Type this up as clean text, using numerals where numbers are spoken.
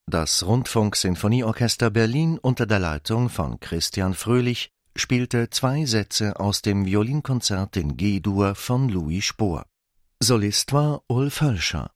Das Rundfunk-Sinfonieorchester Berlin unter der Leitung von Christian Fröhlich spielte 2 Sätze aus dem Violinkonzert in G-Dur von Louis Spohr. Solist war Ulf Hölscher.